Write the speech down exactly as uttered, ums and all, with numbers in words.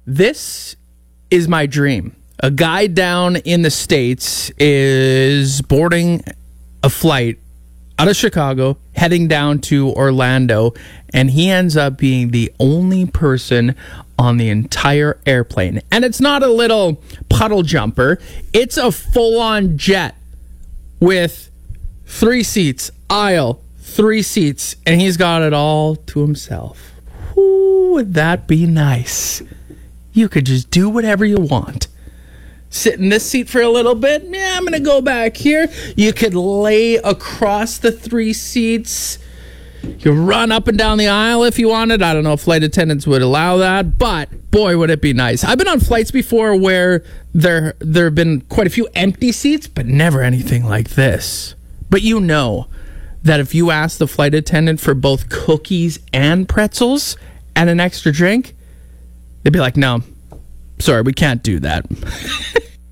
This is my dream. A guy down in the States is boarding a flight out of Chicago, heading down to Orlando, and he ends up being the only person on the entire airplane. And it's not a little puddle jumper. It's a full-on jet with three seats, aisle, three seats, and he's got it all to himself. Ooh, would that be nice? You could just do whatever you want. Sit in this seat for a little bit. Yeah, I'm going to go back here. You could lay across the three seats. You run up and down the aisle if you wanted. I don't know if flight attendants would allow that, but boy, would it be nice. I've been on flights before where there there have been quite a few empty seats, but never anything like this. But you know that if you ask the flight attendant for both cookies and pretzels and an extra drink, they'd be like, no, sorry, we can't do that.